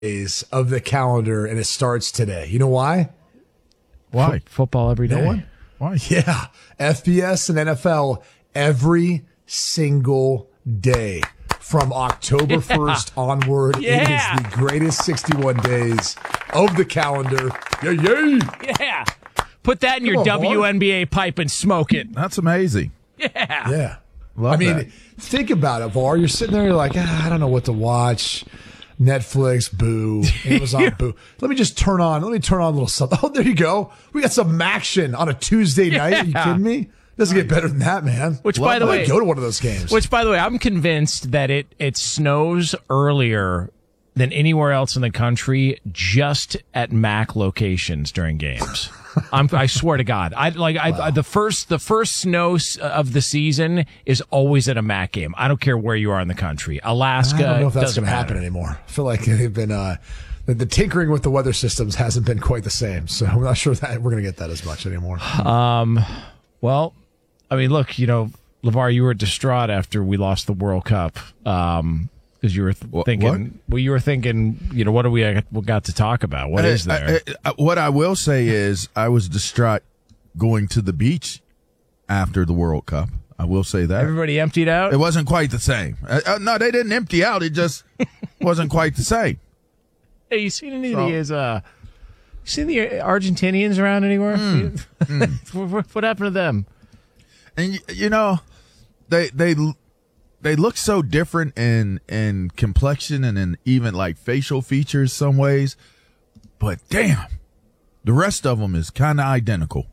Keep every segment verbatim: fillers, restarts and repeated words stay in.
days of the calendar, and it starts today. You know why? Why? F- football every day. No one? Why? Yeah. F B S and N F L every single day. From October first yeah. onward, yeah. it is the greatest sixty-one days of the calendar. Yay, yay. Yeah. Put that in Come your on, W N B A pipe and smoke it. That's amazing. Yeah. Yeah. Love I mean, that. think about it, Var. You're sitting there, you're like, ah, I don't know what to watch. Netflix, boo. Amazon, boo. Let me just turn on, let me turn on a little something. Oh, there you go. We got some action on a Tuesday yeah. night. Are you kidding me? Doesn't get better than that, man. Which, Love by the that. way, go to one of those games. Which, by the way, I'm convinced that it it snows earlier than anywhere else in the country, just at M A C locations during games. I'm, I swear to God, I like I, wow. I, the first the first snow of the season is always at a M A C game. I don't care where you are in the country. Alaska. I don't know if that's going to happen anymore. I feel like they've been uh, the, the tinkering with the weather systems hasn't been quite the same. So I'm not sure that we're going to get that as much anymore. Um, well. I mean, look, you know, LeVar, you were distraught after we lost the World Cup um, because you were th- what, thinking, what? well, you were thinking, you know, what do we uh, we got to talk about? What I, is there? I, I, what I will say is I was distraught going to the beach after the World Cup. I will say that. Everybody emptied out? It wasn't quite the same. Uh, uh, no, they didn't empty out. It just wasn't quite the same. Hey, you seen any So, of these, uh, you seen the Argentinians around anywhere? Mm, mm. what, what happened to them? And you know, they they they look so different in in complexion and in even like facial features some ways, but damn, the rest of them is kind of identical.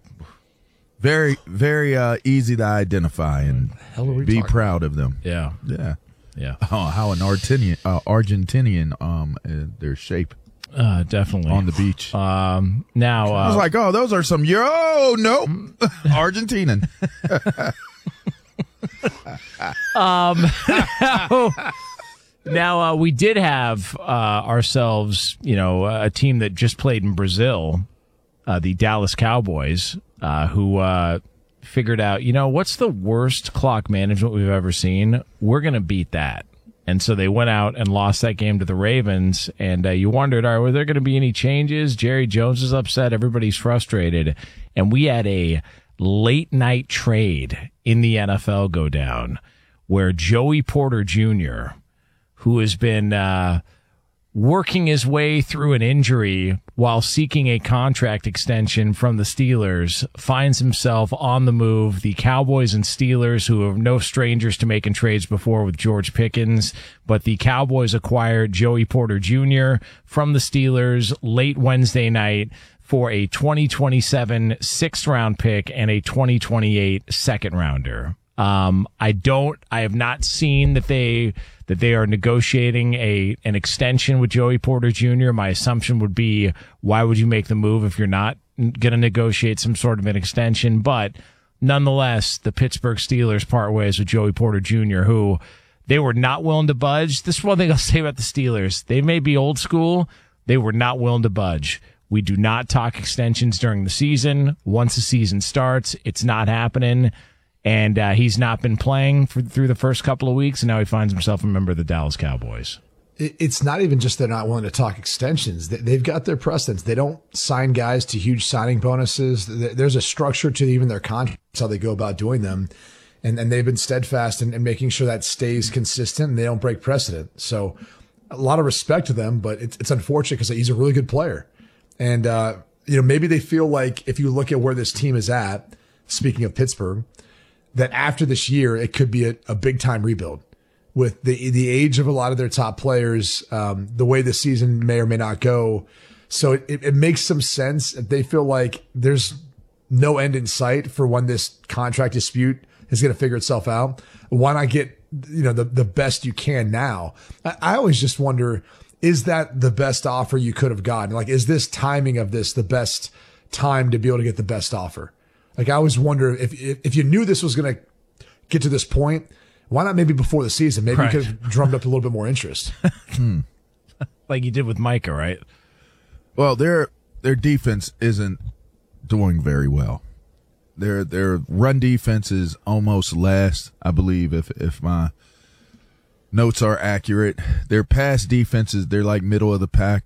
Very very uh, easy to identify and be proud of them. Yeah, yeah, yeah. Oh, how an Argentinian uh, Argentinian um uh, their shape. Uh, definitely on the beach. Um, now uh, I was like, oh, those are some Euro. Oh, nope, Argentinian. um, now, now uh, we did have uh, ourselves, you know, a team that just played in Brazil, uh, the Dallas Cowboys, uh, who uh, figured out, you know, what's the worst clock management we've ever seen? We're gonna beat that. And so they went out and lost that game to the Ravens. And uh, you wondered, all right, were there going to be any changes? Jerry Jones is upset. Everybody's frustrated. And we had a late night trade in the N F L go down where Joey Porter Junior, who has been uh, working his way through an injury while seeking a contract extension from the Steelers, finds himself on the move. The Cowboys and Steelers, who are no strangers to making trades before with George Pickens, but the Cowboys acquired Joey Porter Junior from the Steelers late Wednesday night for a twenty twenty-seven sixth round pick and a twenty twenty-eight second rounder. Um, I don't, I have not seen that they, that they are negotiating a, an extension with Joey Porter Junior My assumption would be, why would you make the move if you're not going to negotiate some sort of an extension? But nonetheless, the Pittsburgh Steelers part ways with Joey Porter Junior, who they were not willing to budge. This is one thing I'll say about the Steelers. They may be old school. They were not willing to budge. We do not talk extensions during the season. Once the season starts, it's not happening. And uh, he's not been playing for, through the first couple of weeks, and now he finds himself a member of the Dallas Cowboys. It's not even just they're not willing to talk extensions. They've got their precedents. They don't sign guys to huge signing bonuses. There's a structure to even their contracts, how they go about doing them. And, and they've been steadfast in, in making sure that stays consistent and they don't break precedent. So a lot of respect to them, but it's, it's unfortunate because he's a really good player. And, uh, you know, maybe they feel like if you look at where this team is at, speaking of Pittsburgh, that after this year, it could be a, a big time rebuild with the the age of a lot of their top players, um, the way the season may or may not go. So it, it makes some sense if they feel like there's no end in sight for when this contract dispute is going to figure itself out. Why not get, you know, the, the best you can now? I, I always just wonder, is that the best offer you could have gotten? Like, is this timing of this the best time to be able to get the best offer? Like, I always wonder if, if, if you knew this was going to get to this point, why not maybe before the season? Maybe right. you could have drummed up a little bit more interest. hmm. Like you did with Micah, right? Well, their, their defense isn't doing very well. Their, their run defense is almost last, I believe, if, if my notes are accurate. Their pass defenses, they're like middle of the pack.